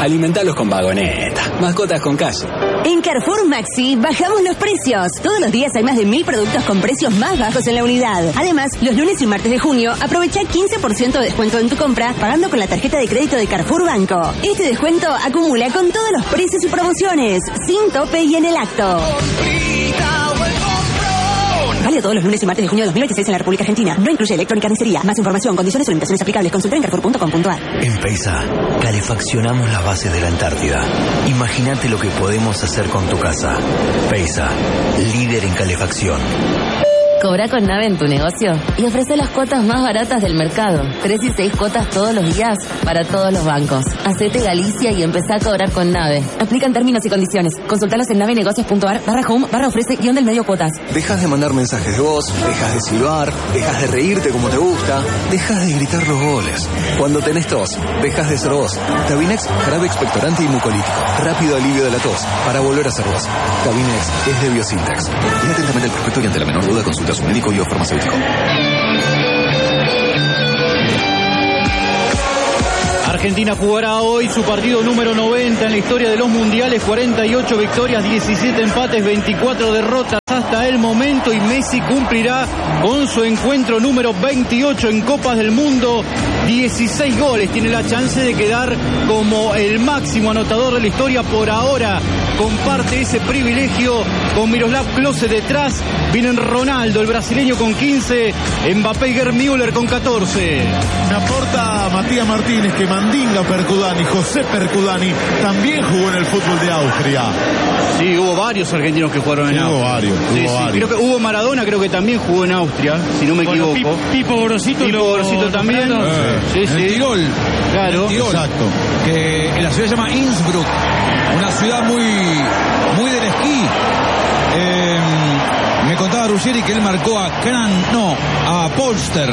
Alimentalos con Vagoneta. Mascotas con calle. En Carrefour Maxi bajamos los precios. Todos los días hay más de 1000 productos con precios más bajos en la unidad. Además, los lunes y martes de junio aprovecha 15% de descuento en tu compra pagando con la tarjeta de crédito de Carrefour Banco. Este descuento acumula con todos los precios y promociones, sin tope y en el acto. Válido todos los lunes y martes de junio de 2026 en la República Argentina. No incluye electrónica ni carnicería. Más información, condiciones o limitaciones aplicables. Consulta en carrefour.com.ar. En Peisa, calefaccionamos las bases de la Antártida. Imagínate lo que podemos hacer con tu casa. Peisa, líder en calefacción. Cobra con Nave en tu negocio y ofrece las cuotas más baratas del mercado. 3 y 6 cuotas todos los días para todos los bancos. Hacete Galicia y empezá a cobrar con Nave. Aplican términos y condiciones. Consultalos en navenegocios.ar/home/ofrece-del-medio cuotas. Dejas de mandar mensajes de voz, dejas de silbar, dejas de reírte como te gusta, dejas de gritar los goles. Cuando tenés tos, dejas de ser vos. Tabinex, jarabe expectorante y mucolítico. Rápido alivio de la tos, para volver a ser vos. Tabinex es de Biosintex. Lee atentamente el prospecto y ante la menor duda consulta a su médico y o farmacéutico. Argentina jugará hoy su partido número 90 en la historia de los mundiales, 48 victorias, 17 empates, 24 derrotas hasta el momento, y Messi cumplirá con su encuentro número 28 en Copas del Mundo, 16 goles, tiene la chance de quedar como el máximo anotador de la historia. Por ahora comparte ese privilegio con Miroslav Klose detrás, vienen Ronaldo, el brasileño, con 15, Mbappé y Gerd Müller con 14. Me aporta Matías Martínez que Mandinga Percudani, José Percudani, también jugó en el fútbol de Austria. Sí, hubo varios argentinos que jugaron en Austria. Varios. Creo que hubo Maradona, creo que también jugó en Austria, si no me equivoco. Pipo Gorosito también. Sí. Tirol. Claro. Tirol. Exacto. Que la ciudad se llama Innsbruck, una ciudad muy del esquí. Me contaba Ruggeri que él marcó a Polster.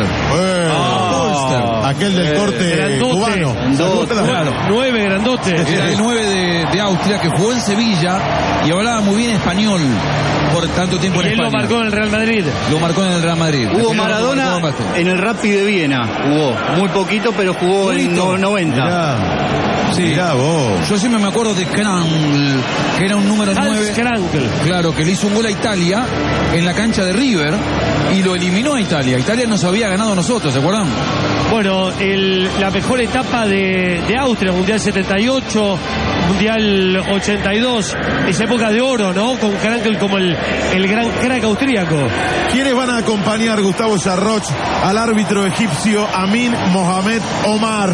Polster. Aquel del corte cubano. Claro. 9 grandote. Era el 9 de Austria, que jugó en Sevilla y hablaba muy bien español por tanto tiempo en España. Él lo marcó en el Real Madrid. Lo marcó en el Real Madrid. Hubo Maradona en el Rapid de Viena. Jugó muy poquito, pero jugó en 90. Mirá. Sí, Mirá vos. Yo siempre me acuerdo de Krankl, que era un número 9. Claro, que le hizo un gol a Italia en la cancha de River y lo eliminó a Italia. Italia nos había ganado a nosotros, ¿se acuerdan? Bueno, la mejor etapa de Austria, Mundial 78, Mundial 82, esa época de oro, ¿no? Con Krankl como el gran crack austríaco. ¿Quiénes van a acompañar, Gustavo Yarroch, al árbitro egipcio Amin Mohamed Omar?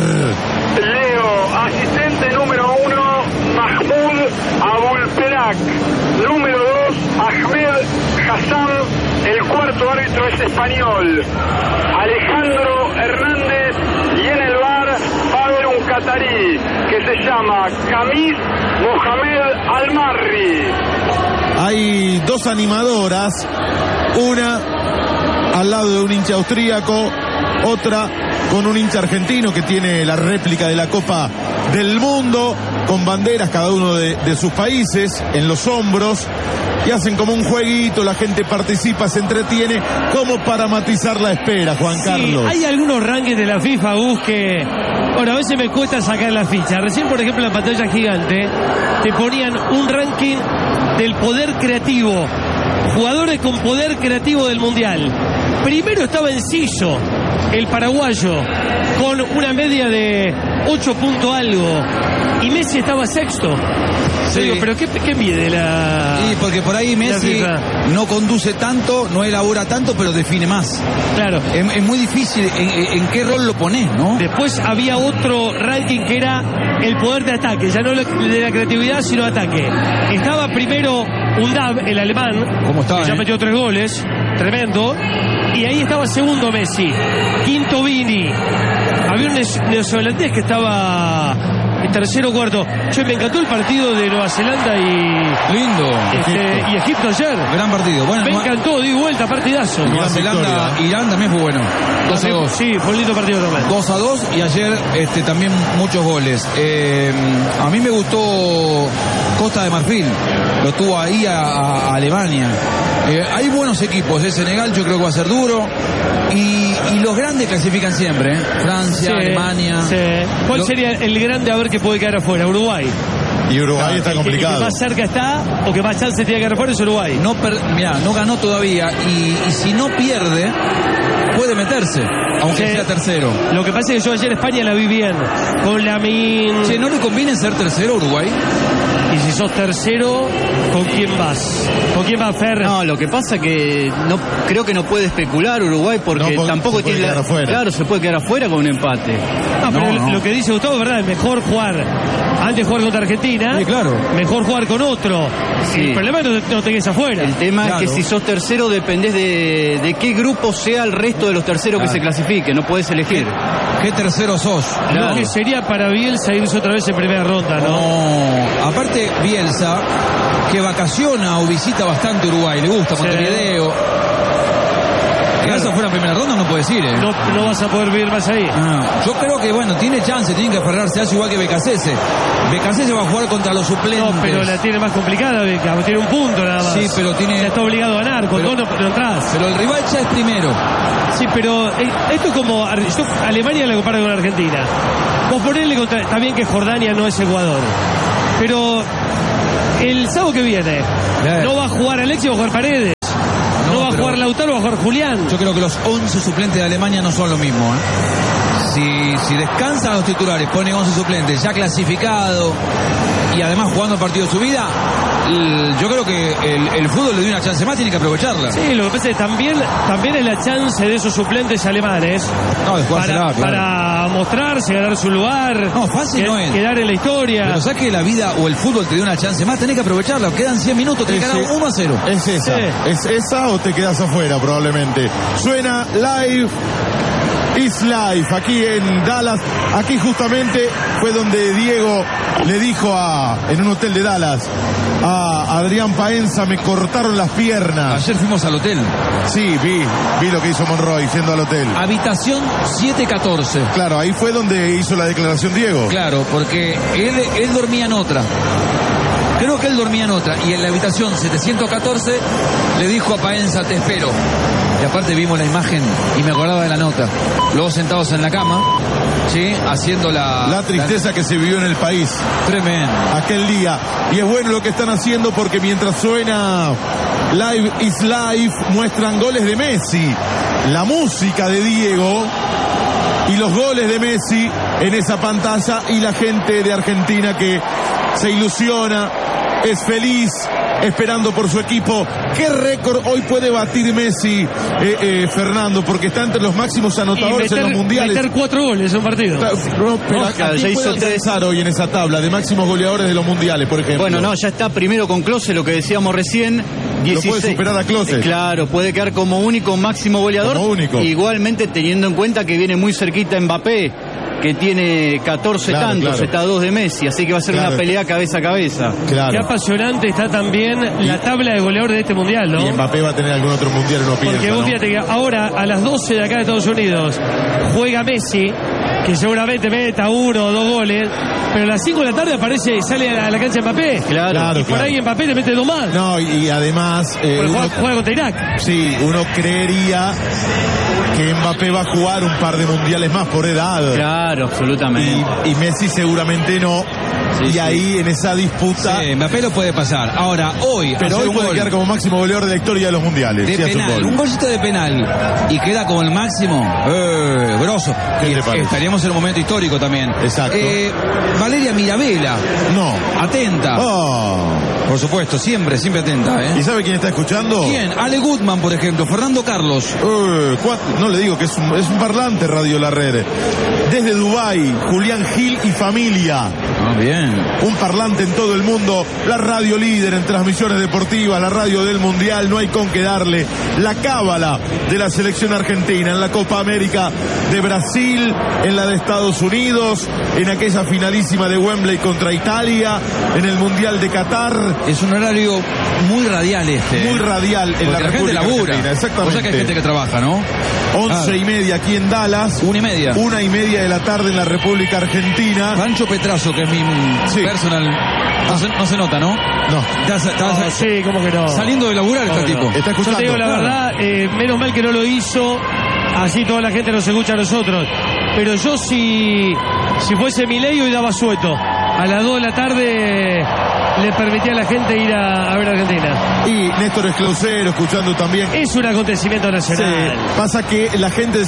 Leo, asistente número 1, Mahmoud Abulperak. Número 2, Ahmed Hassan. El cuarto árbitro es español, Alejandro Hernández. Y en el bar va a haber un catarí que se llama Khamis Mohamed Almarri. Hay dos animadoras, una al lado de un hincha austríaco, otra con un hincha argentino que tiene la réplica de la Copa del Mundo, con banderas cada uno de sus países en los hombros, y hacen como un jueguito, la gente participa, se entretiene, como para matizar la espera, Juan Carlos. Hay algunos rankings de la FIFA, Gus, que bueno, a veces me cuesta sacar la ficha. Recién, por ejemplo, en la pantalla gigante te ponían un ranking del poder creativo, jugadores con poder creativo del Mundial. Primero estaba Enciso, el paraguayo, con una media de 8 puntos algo, y Messi estaba sexto. Sí. Digo, pero ¿qué mide la...? Sí, porque por ahí Messi no conduce tanto, no elabora tanto, pero define más. Claro. Es muy difícil en qué rol lo pones, ¿no? Después había otro ranking que era el poder de ataque, ya no de la creatividad, sino de ataque. Estaba primero Undab, el alemán, ¿cómo estaba, que ya metió 3 goles, tremendo. Y ahí estaba segundo Messi, quinto Vini. Había un neozelandés que estaba en tercero o cuarto. Che, me encantó el partido de Nueva Zelanda y Egipto ayer. Gran partido. Bueno, me encantó, di vuelta, partidazo. Nueva Zelanda, Irán también fue bueno. 2-2. Sí, fue un lindo partido también. 2-2 y ayer también muchos goles. A mí me gustó Costa de Marfil. Lo tuvo ahí a Alemania. Hay buenos equipos. Senegal yo creo que va a ser duro. Y los grandes clasifican siempre. Francia, Alemania. Sí. ¿Cuál sería el grande a ver que puede quedar afuera? Uruguay. Y Uruguay está complicado. El que más cerca está o que más chance tiene que quedar afuera es Uruguay. No ganó todavía y si no pierde puede meterse, aunque sea tercero. Lo que pasa es que yo ayer España la vi bien con Lamin. ¿No le conviene ser tercero Uruguay? Y si sos tercero, ¿con quién vas? ¿Con quién va Fer? No, lo que pasa que creo que no puede especular Uruguay porque tampoco tiene claro, se puede quedar afuera con un empate. No. Lo que dice Gustavo es verdad, es mejor jugar antes de jugar contra Argentina. Sí, claro. Mejor jugar con otro. Sí. El problema es que no te quedes afuera. El tema es que si sos tercero dependés de qué grupo sea el resto de los terceros que se clasifiquen, no puedes elegir. ¿Qué tercero sos? Claro. Lo que sería para Bielsa irse otra vez en primera ronda, ¿no? No, aparte Bielsa, que vacaciona o visita bastante Uruguay, le gusta Montevideo. ¿Quedarse afuera en primera ronda? No puedes ir, No vas a poder vivir más ahí. Yo creo que, tiene chance, tienen que aferrarse a eso igual que Becasese. Becasese va a jugar contra los suplentes. No, pero la tiene más complicada, Beca. Tiene un punto nada más. Sí, pero tiene... Ya está obligado a ganar, con dos no entras. Pero el rival ya es primero. Sí, pero esto es como... Alemania la compara con Argentina. Vos ponele contra... Está bien que Jordania no es Ecuador. Pero el sábado que viene no va a jugar Alexis, va a jugar Paredes. No va a jugar Lautaro, va a jugar Julián. Yo creo que los 11 suplentes de Alemania no son lo mismo. Si descansan los titulares, pone 11 suplentes ya clasificado y además jugando el partido de su vida, yo creo que el fútbol le dio una chance más, tiene que aprovecharla. Sí, lo que pasa es que también es la chance de esos suplentes alemanes para mostrarse, ganar su lugar. No, fácil no es. Quedar en la historia. Pero sabes que la vida o el fútbol te dio una chance más, tenés que aprovecharla. Quedan 100 minutos, tenés que ganar 1-0. Es esa. Sí. ¿Es esa o te quedas afuera probablemente? Suena Live is Life aquí en Dallas. Aquí justamente fue donde Diego le dijo en un hotel de Dallas a Adrián Paenza: me cortaron las piernas. Ayer fuimos al hotel. Sí, vi lo que hizo Monroy yendo al hotel. Habitación 714. Claro, ahí fue donde hizo la declaración Diego. Claro, porque él dormía en otra. Creo que él dormía en otra. Y en la habitación 714 le dijo a Paenza: te espero. Y aparte vimos la imagen y me acordaba de la nota. Luego sentados en la cama, ¿sí? Haciendo la tristeza que se vivió en el país. Tremendo. Aquel día. Y es bueno lo que están haciendo porque mientras suena Live is Life, muestran goles de Messi. La música de Diego y los goles de Messi en esa pantalla y la gente de Argentina que se ilusiona, es feliz, esperando por su equipo. ¿Qué récord hoy puede batir Messi, Fernando? Porque está entre los máximos anotadores en los mundiales. Meter 4 goles en un partido. Ya hizo 3 hoy en esa tabla de máximos goleadores de los mundiales, por ejemplo. Bueno, ya está primero con Klose, lo que decíamos recién. 16. Lo puede superar a Klose. Claro, puede quedar como único máximo goleador. Como único. Igualmente teniendo en cuenta que viene muy cerquita Mbappé, que tiene 14 tantos, está a 2 de Messi, así que va a ser una pelea cabeza a cabeza. Claro. Qué apasionante está también la tabla de goleadores de este mundial, ¿no? Y Mbappé va a tener algún otro mundial, uno piensa, porque vos fíjate que ahora a las 12 de acá de Estados Unidos juega Messi, que seguramente meta 1 o 2 goles, pero a las 5 de la tarde sale a la cancha Mbappé. Claro. Y por ahí Mbappé le mete 2 más. No, y además juega contra Irak. Sí, uno creería que Mbappé va a jugar un par de mundiales más por edad. Claro, absolutamente. Y Messi seguramente no. Sí, ahí en esa disputa. Sí, Mbappé lo puede pasar. Ahora, pero hoy puede quedar como máximo goleador de la historia de los mundiales. De penal, un golcito de penal. Y queda como el máximo. Grosso. Estaríamos en un momento histórico también. Exacto. Valeria Mirabella. No. Atenta. Por supuesto, siempre atenta. ¿Y sabe quién está escuchando? ¿Quién? Ale Goodman, por ejemplo. Fernando Carlos. No le digo que es un parlante Radio La Red. Desde Dubái, Julián Gil y familia. Bien. Un parlante en todo el mundo, la radio líder en transmisiones deportivas, la radio del mundial, no hay con qué darle. La cábala de la selección argentina en la Copa América de Brasil, en la de Estados Unidos, en aquella finalísima de Wembley contra Italia, en el mundial de Qatar. Es un horario muy radial Muy radial en la República Argentina, exactamente. O sea que hay gente que trabaja, ¿no? 11:30 aquí en Dallas. 1:30. 1:30 de la tarde en la República Argentina. Pancho Petrazo, que es mi personal. No se nota, ¿no? No. Sí, ¿cómo que no? Saliendo de laburar este tipo. Está escuchando. Yo te digo la verdad, menos mal que no lo hizo. Así toda la gente nos escucha a nosotros. pero yo si fuese Milei hoy daba sueto. A las 2 de la tarde le permitía a la gente ir a ver a Argentina. Y Néstor Esclausero escuchando también. Es un acontecimiento nacional. Sí, pasa que la gente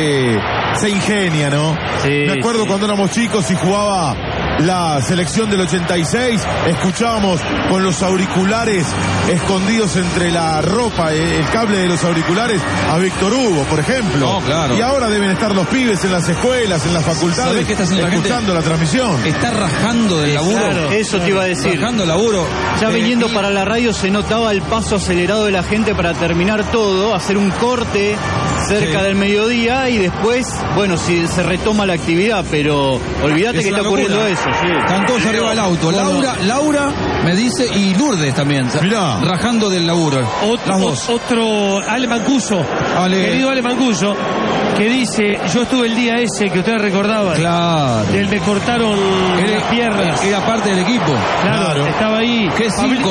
se ingenia, ¿no? Sí, me acuerdo cuando éramos chicos y jugaba la selección del 86, escuchábamos con los auriculares escondidos entre la ropa, el cable de los auriculares, a Víctor Hugo, por ejemplo. No, claro. Y ahora deben estar los pibes en las escuelas, en las facultades, ¿Sabés qué está haciendo escuchando la transmisión. Está rajando del laburo. Claro, eso te iba a decir. Rajando el laburo. Ya viniendo para la radio se notaba el paso acelerado de la gente para terminar todo, hacer un corte cerca del mediodía y después, bueno, si se retoma la actividad, pero olvídate que está ocurriendo eso. Sí. Están todos arriba del auto. Laura me dice, y Lourdes también. Mirá. Rajando del laburo. Las dos. Otro, Ale Mancuso. Querido Ale Mancuso, que dice, yo estuve el día ese que ustedes recordaban. Claro. Del me cortaron las piernas. Era parte del equipo. Claro. Estaba ahí. ¿Qué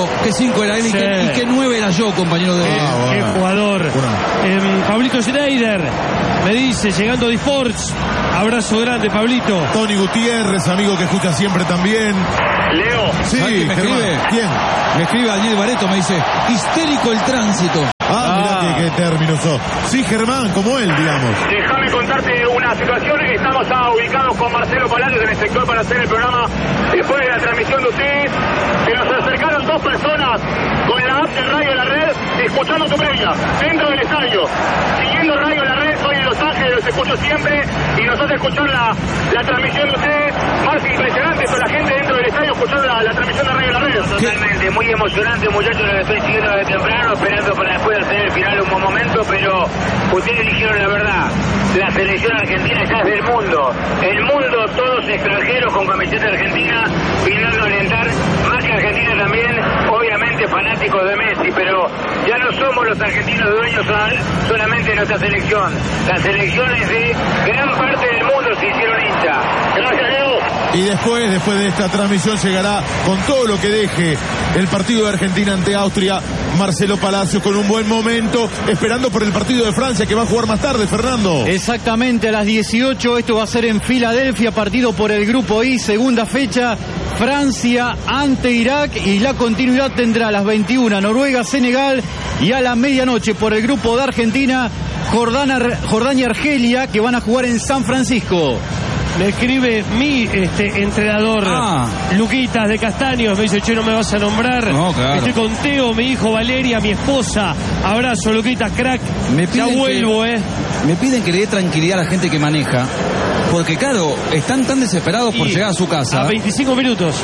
5 era él? Sí. ¿Y qué 9 era yo, compañero de... Qué jugador. Pablito Schneider me dice, llegando de Sports, abrazo grande, Pablito. Tony Gutiérrez, amigo que escucha siempre también. Leo. Sí, ¿Sabes quién me Germán. escribe? ¿Quién? Me escribe Daniel Bareto, me dice, histérico el tránsito. Mirá qué término sos. Sí, Germán, como él, digamos. Déjame contarte una situación. Estamos ubicados con Marcelo Palacios en el sector para hacer el programa después de la transmisión de ustedes. Se nos acercaron 2 personas con la app de Radio La Red escuchando tu previa dentro del estadio. Siguiendo Radio La Red, soy de Los Ángeles, los escucho siempre y nos hace escuchar la transmisión de ustedes. Más impresionante con la gente dentro del estadio escuchando la transmisión de Radio La Red. Totalmente, muy emocionante, muchachos, lo que estoy siguiendo desde temprano, esperando para después hacer el final un buen momento, pero ustedes dijeron la verdad. La selección argentina ya es del mundo. El mundo, todos extranjeros con camiseta argentina, viniendo a alentar, más que Argentina también, obviamente fanáticos de Messi, pero ya no somos los argentinos dueños solamente de nuestra selección. Las selecciones de gran parte del mundo se hicieron hincha. Gracias, Leo. Y después de esta transmisión llegará con todo lo que deje el partido de Argentina ante Austria, Marcelo Palacios con un buen momento, esperando por el partido de Francia que va a jugar más tarde, Fernando. Exactamente, a las 18, esto va a ser en Filadelfia, partido por el grupo I, segunda fecha, Francia ante Irak, y la continuidad tendrá a las 21 Noruega, Senegal, y a la medianoche por el grupo de Argentina, Jordania, Argelia, que van a jugar en San Francisco. Me escribe mi entrenador, Luquitas de Castaños, me dice, che, no me vas a nombrar. No, claro. Estoy con Teo, mi hijo Valeria, mi esposa. Abrazo, Luquitas, crack. Ya vuelvo, Me piden que le dé tranquilidad a la gente que maneja. Porque claro, están tan desesperados por llegar a su casa. A 25 minutos.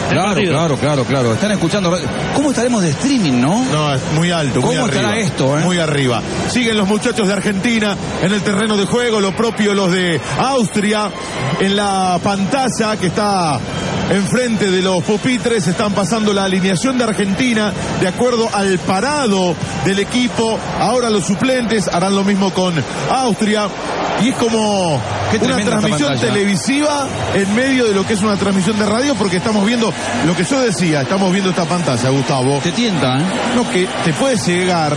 Claro. Están escuchando. ¿Cómo estaremos de streaming, no? No, es muy alto. ¿Cómo muy estará arriba, esto, Muy arriba. Siguen los muchachos de Argentina en el terreno de juego, lo propio los de Austria. En la pantalla que está enfrente de los pupitres están pasando la alineación de Argentina de acuerdo al parado del equipo. Ahora los suplentes harán lo mismo con Austria. Y es como una transmisión televisiva en medio de lo que es una transmisión de radio, porque estamos viendo lo que yo decía, estamos viendo esta pantalla, Gustavo. Te tienta, No, que te puedes llegar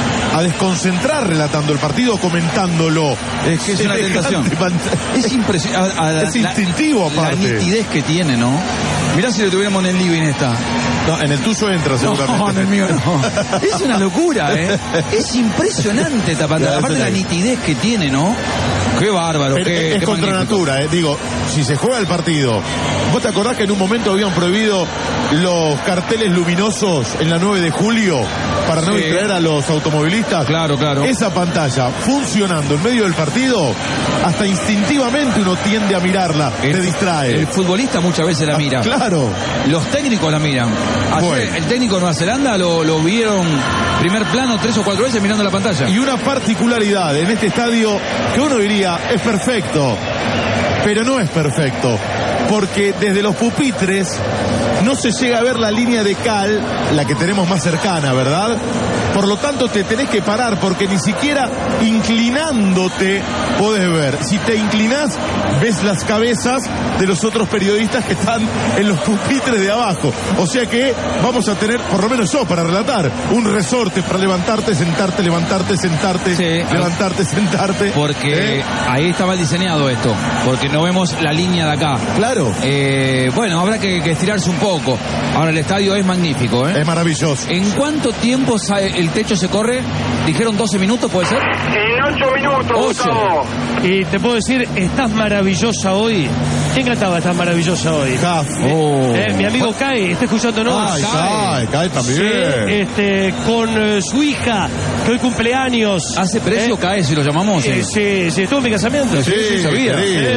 a desconcentrar relatando el partido, comentándolo. Es que es una tentación. Es impresionante. Es instintivo, aparte. La nitidez que tiene, ¿no? Mirá si lo tuviéramos en el living esta. No, en el tuyo entra seguramente. No, en el mío no. Es una locura, Es impresionante esta pantalla. Aparte la nitidez que tiene, ¿no? Qué bárbaro. Es contra natura, Digo, si se juega el partido. ¿Vos te acordás que en un momento habían prohibido los carteles luminosos en la 9 de julio para no distraer a los automovilistas? Claro. Esa pantalla funcionando en medio del partido, hasta instintivamente uno tiende a mirarla, te distrae. El futbolista muchas veces la mira. Claro. Los técnicos la miran. Ayer el técnico de Nueva Zelanda lo vieron primer plano 3 o 4 veces mirando la pantalla. Y una particularidad en este estadio que uno diría es perfecto, pero no es perfecto, porque desde los pupitres no se llega a ver la línea de cal, la que tenemos más cercana, ¿verdad? Por lo tanto, te tenés que parar porque ni siquiera inclinándote podés ver. Si te inclinás, ves las cabezas de los otros periodistas que están en los pupitres de abajo. O sea que vamos a tener, por lo menos yo, para relatar, un resorte para levantarte, sentarte, levantarte, sentarte, levantarte, sentarte. Porque ahí está mal diseñado esto, porque no vemos la línea de acá. Claro. Bueno, habrá que estirarse un poco. Ahora el estadio es magnífico, ¿eh? Es maravilloso. ¿En cuánto tiempo el techo se corre? ¿Dijeron 12 minutos, puede ser? En 8 minutos, Gustavo. Y te puedo decir, estás maravillosa hoy. ¿Quién cantaba Estás maravillosa hoy? Mi amigo Kai, está escuchándonos. Kai también. Sí, con su hija, que hoy cumpleaños. ¿Hace precio Kai si lo llamamos? Sí, estuvo en mi casamiento. Sí, sabía.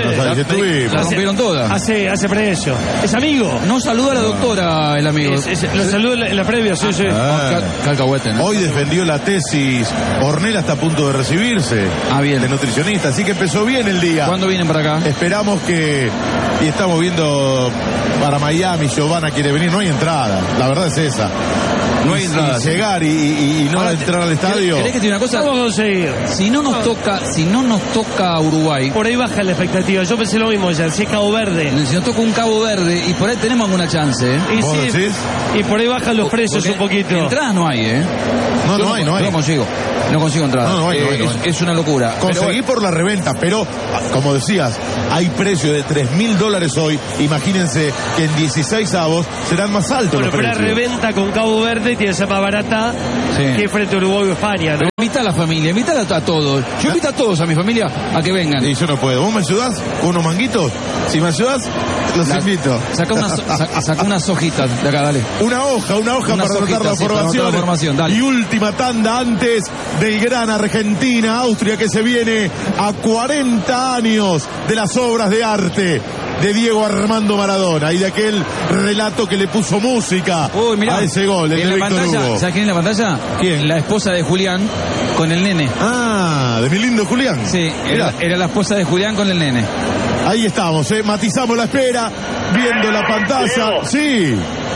La rompieron todas. Hace precio. Es amigo. No saluda a la doctora, el amigo. Lo saluda en la previa, sí. Calcahuete, ¿no? Hoy defendió la tesis. Ornella está a punto de recibirse. Bien. De nutricionista, así que empezó bien el día. ¿Cuándo vienen para acá? Esperamos que... Y estamos viendo para Miami, Giovanna quiere venir, no hay entrada, la verdad es esa. No hay entrada. Llegar y no entrar al estadio. ¿Querés que te diga una cosa? Vamos a conseguir. Si no nos toca Uruguay. Por ahí baja la expectativa. Yo pensé lo mismo ya, si es Cabo Verde. Si nos toca un Cabo Verde y por ahí tenemos alguna chance, ¿eh? Y por ahí bajan los precios un poquito. Entradas no hay, ¿eh? No hay. No consigo entradas. No hay. Es una locura. Conseguí por la reventa, pero como decías, hay precio de $3.000 hoy. Imagínense que en 16 avos serán más altos los precios. Pero la reventa con Cabo Verde tiene que ser más barata que frente a Uruguay o España, ¿no? Invita a la familia, invita a todos. Yo invito a todos, a mi familia, a que vengan. Y yo no puedo. ¿Vos me ayudás con unos manguitos? Si me ayudás, los invito. Saca unas hojitas de acá, dale. Una hoja para anotar la formación. Dale. Y última tanda antes del gran Argentina-Austria, que se viene a 40 años de las obras de arte de Diego Armando Maradona y de aquel relato que le puso música a ese gol, el de Víctor Hugo. ¿Sabes quién es la pantalla? ¿Quién? La esposa de Julián con el nene. De mi lindo Julián. Sí, era la esposa de Julián con el nene. Ahí estamos, matizamos la espera, viendo la pantalla. Sí,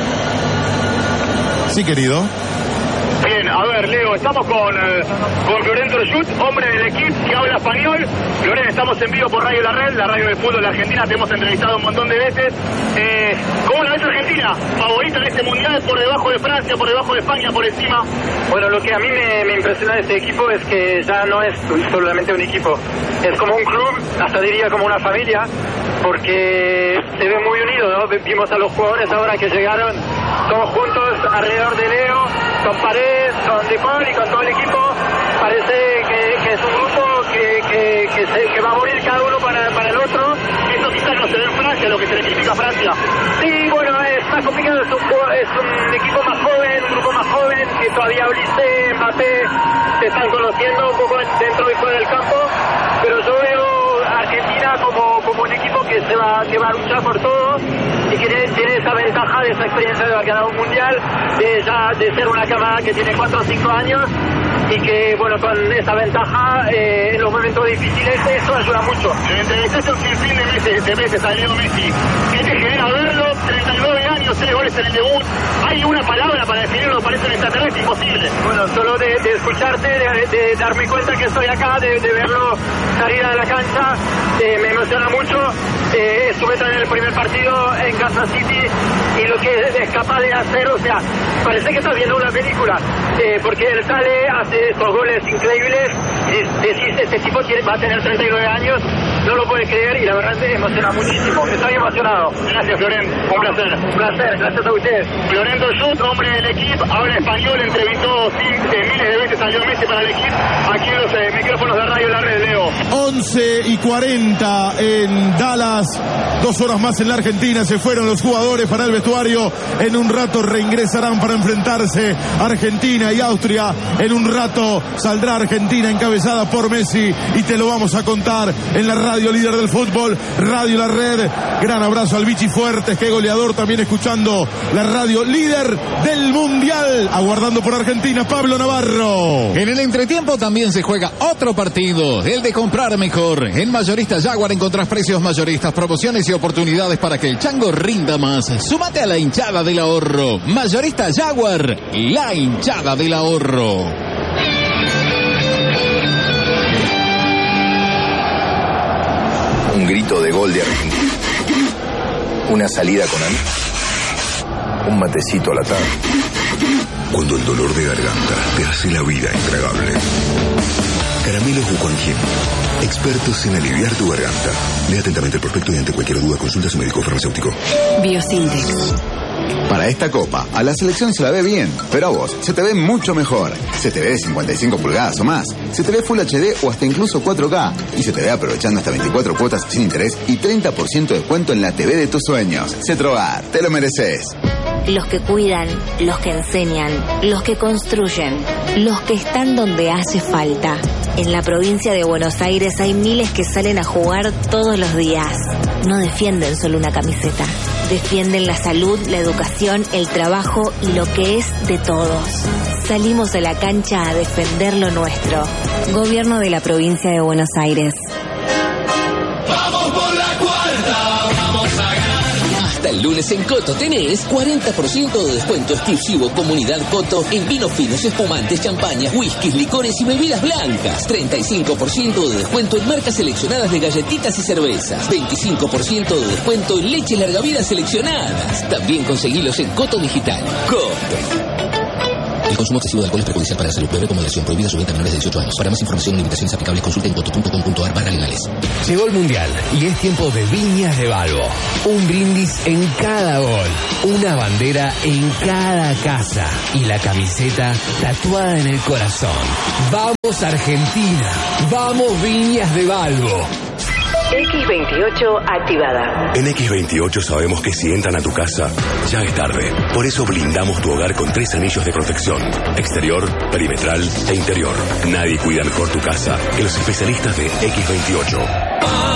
querido. Bien, a ver, Leo, estamos con Florencio Schut, hombre del equipo que habla español. Floren, estamos en vivo por Radio La Red, la radio de fútbol de Argentina. Te hemos entrevistado un montón de veces. ¿Cómo la ves Argentina? ¿Favorita en este mundial? ¿Por debajo de Francia, por debajo de España, por encima? Bueno, lo que a mí me impresiona de este equipo es que ya no es solamente un equipo. Es como un club, hasta diría como una familia, porque se ve muy unido, ¿no? Vimos a los jugadores ahora que llegaron todos juntos alrededor de Leo, con Paredes, con De Paul y con todo el equipo. Parece que es un grupo que va a morir cada uno para el otro. Eso quizás no se ve en Francia, lo que se le critica a Francia. Sí, bueno, es más complicado, es un equipo más joven, un grupo más joven, que todavía Olise, Mbappé se están conociendo un poco dentro y fuera del campo, pero yo veo a Argentina como un equipo que va a luchar por todo y que tiene esa ventaja de esa experiencia de haber ganado un mundial, de ser una camada que tiene 4 o 5 años y que, bueno, con esa ventaja en los momentos difíciles eso ayuda mucho. Le entrevistaste un sinfín de meses a Leo Messi. ¿Qué te genera verlo? 39 años, 3 goles en el debut. ¿Hay una palabra para definirlo? Parece un extraterrestre, imposible. Bueno, solo de escucharte, de darme cuenta que estoy acá, de verlo salir a la cancha, me emociona mucho. Estuve también en el primer partido en Kansas City y lo que es capaz de hacer, o sea, parece que estás viendo una película, porque él sale, hace estos goles increíbles, decís, este tipo va a tener 39 años, no lo puede creer y la verdad me emociona muchísimo, estoy emocionado. Gracias, Floren, un placer. Un placer, gracias a ustedes. Florencio Schut, hombre del equipo, habla español, entrevistó miles de veces a Leo Messi para el equipo, aquí en los micrófonos de Radio La Red, Leo. 11:40 en Dallas, 2 horas más en la Argentina, se fueron los jugadores para el vestuario, en un rato reingresarán para enfrentarse Argentina y Austria, en un rato saldrá Argentina encabezada por Messi y te lo vamos a contar en la radio radio líder del fútbol, Radio La Red. Gran abrazo al Vichy Fuertes, que goleador, también escuchando la radio líder del Mundial. Aguardando por Argentina, Pablo Navarro. En el entretiempo también se juega otro partido, el de comprar mejor. En Mayorista Jaguar encontrás precios mayoristas, promociones y oportunidades para que el chango rinda más. Súmate a la hinchada del ahorro. Mayorista Jaguar, la hinchada del ahorro. Un grito de gol de Argentina. Una salida con amigos. Un matecito a la tarde. Cuando el dolor de garganta te hace la vida intragable. Caramelos Buconjim. Expertos en aliviar tu garganta. Lea atentamente el prospecto y ante cualquier duda consulta a su médico farmacéutico. Biosintex. Para esta copa, a la selección se la ve bien, pero a vos se te ve mucho mejor. Se te ve de 55 pulgadas o más. Se te ve Full HD o hasta incluso 4K. Y se te ve aprovechando hasta 24 cuotas sin interés y 30% de descuento en la TV de tus sueños. Cetrogar, te lo mereces. Los que cuidan, los que enseñan, los que construyen, los que están donde hace falta. En la provincia de Buenos Aires hay miles que salen a jugar todos los días. No defienden solo una camiseta. Defienden la salud, la educación, el trabajo y lo que es de todos. Salimos a la cancha a defender lo nuestro. Gobierno de la provincia de Buenos Aires. ¡Vamos por la cuarta! ¡Vamos a ganar! Hasta el lunes en Coto tenés 40% de descuento exclusivo Comunidad Coto en vinos finos, espumantes, champañas, whiskies, licores y bebidas blancas. 35% de descuento en marcas seleccionadas de galletitas y cervezas. 25% de descuento en leche larga vida seleccionadas. También conseguilos en Coto Digital. Coto. El consumo excesivo de alcohol es perjudicial para la salud. Beber con moderación. Prohibida su venta a menores de 18 años. Para más información o limitaciones aplicables, consulte en coto.com.ar/legales. Llegó el Mundial y es tiempo de Viñas de Balbo. Un brindis en cada gol, una bandera en cada casa y la camiseta tatuada en el corazón. ¡Vamos Argentina! ¡Vamos Viñas de Balbo! X28 activada. En X28 sabemos que si entran a tu casa, ya es tarde. Por eso blindamos tu hogar con 3 anillos de protección: exterior, perimetral e interior. Nadie cuida mejor tu casa que los especialistas de X28.